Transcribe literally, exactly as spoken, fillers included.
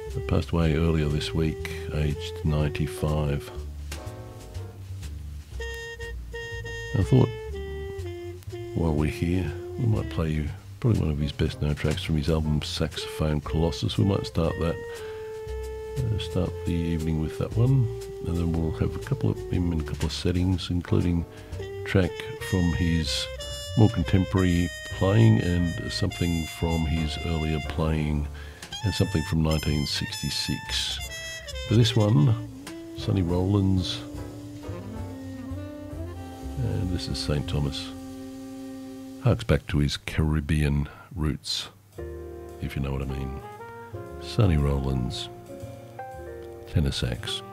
He passed away earlier this week, aged ninety-five. I thought, while we're here, we might play you probably one of his best known tracks from his album Saxophone Colossus. We might start that, uh, start the evening with that one, and then we'll have a couple of him in a couple of settings, including a track from his more contemporary playing and something from his earlier playing, and something from nineteen sixty-six. For this one, Sonny Rollins, and this is Saint Thomas. Harks back to his Caribbean roots, if you know what I mean. Sonny Rollins, tenor sax.